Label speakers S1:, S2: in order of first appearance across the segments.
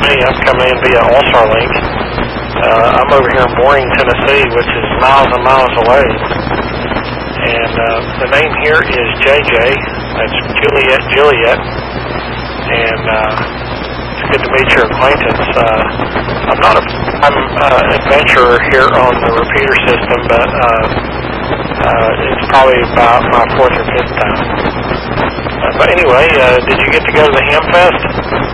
S1: me. I'm coming in via All-Star Link. I'm over here in Boring, Tennessee, which is miles and miles away. And the name here is JJ. That's Juliet. And it's good to meet your acquaintance. I'm an adventurer here on the repeater system, but it's probably about my fourth or fifth time. But anyway, did you get to go to the Ham Fest?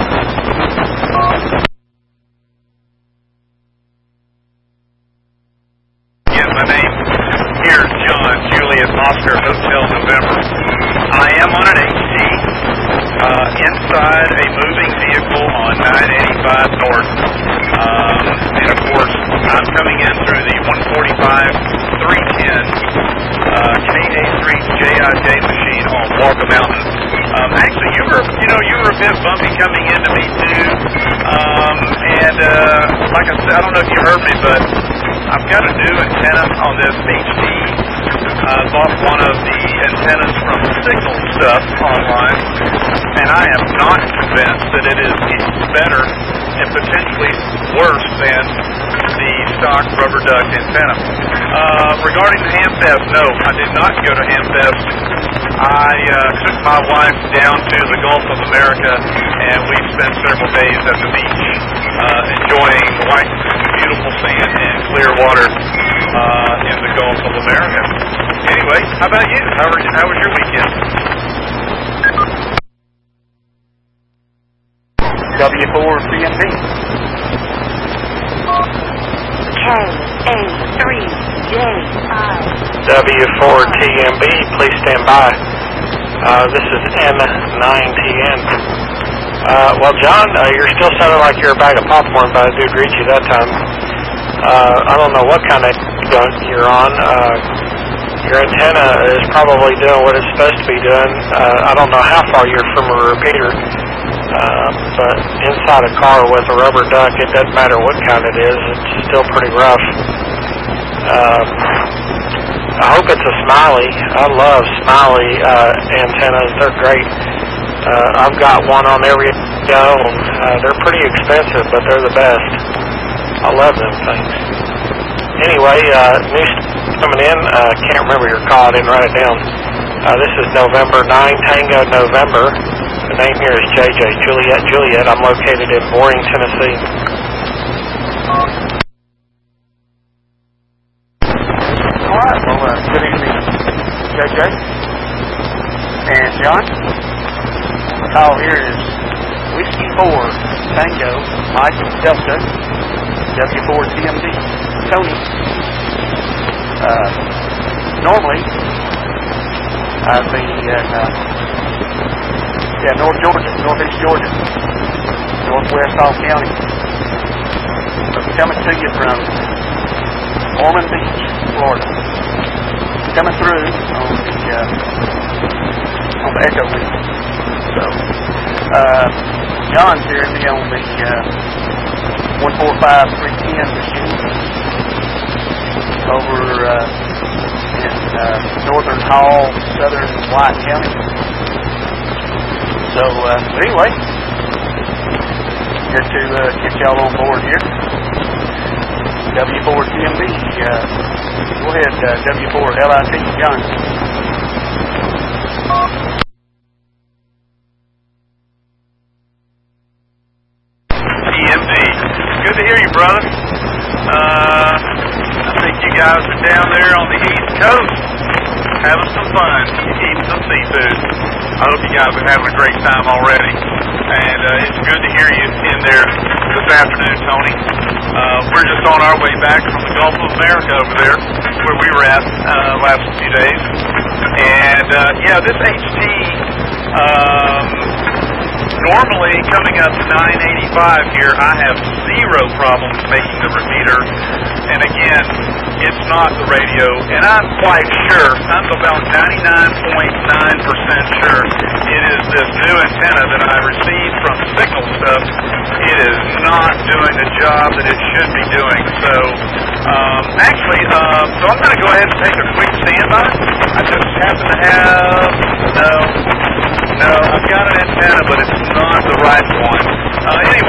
S2: Again, my name here is John, Juliet Oscar, Hotel November. I am on an HT inside a moving vehicle on 985 North. And of course, I'm coming in through the 145-310 K83JIJ machine on Walker Mountain. Actually, you were a bit bumpy coming into me too. Like I said, I don't know if you heard me, but I've got a new antenna on this HT. I bought one of the antennas from Signal Stuff online, and I am not convinced that it is better and potentially worse than the stock rubber duck antenna. Regarding the Hamfest, no, I did not go to Hamfest. I took my wife down to the Gulf of America, and we spent several days at the beach enjoying white, beautiful sand and clear water in the Gulf of America. Anyway, how about you? How was your weekend? W4CMB.
S3: K83JI.
S1: W4TMB, please stand by. This is N9TN. Well, John, you're still sounding like you're a bag of popcorn, but I do greet you that time. I don't know what kind of you're on. Your antenna is probably doing what it's supposed to be doing. I don't know how far you're from a repeater, but inside a car with a rubber duck, it doesn't matter what kind it is, it's still pretty rough. I hope it's a Smiley. I love Smiley antennas. They're great. I've got one on every go. They're pretty expensive, but they're the best. I love them things. Anyway, news coming in. Can't remember your call. I didn't write it down. This is November 9, Tango November. The name here is JJ, Juliet. I'm located in Boring, Tennessee.
S4: All right. Well, good evening, JJ and John. The call here is Whiskey 4 Tango Mike Delta W4TMD Tony. Normally, I'd be in northeast Georgia, northwest Hall County. But coming to you from Ormond Beach, Florida. Coming through on the Echo Link. So, John's hearing me on the 145-310 machine over in northern Hall, southern White County. So, anyway, good to get y'all on board here. W4TMB, go ahead, W4LIT, John.
S2: TMD, good to hear you, brother. I think you guys are down there on the East Coast having some fun, eating some seafood. I hope you guys are having a great time already. And it's good to hear you in there this afternoon, Tony. We're just on our way back from the Gulf of America over there, where we were at last few days. And, yeah, this HT, normally coming up to 985 here, I have zero problems making the repeater. And again, it's not the radio. And I'm quite sure, I'm about 99.9% sure it is this new antenna that I received from Signal Stuff. It is not doing the job that it should be doing. So, actually, so I'm going to go ahead and take a quick standby. I just happen to have, no, I've got an antenna, but it's not the right one. Anyway.